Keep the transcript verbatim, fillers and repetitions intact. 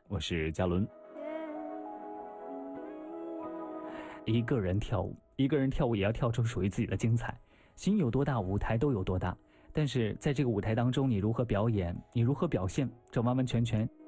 我是嘉伦。一个人跳舞，一个人跳舞也要跳出属于自己的精彩。心有多大，舞台都有多大。但是在这个舞台当中，你如何表演，你如何表现，这完完全全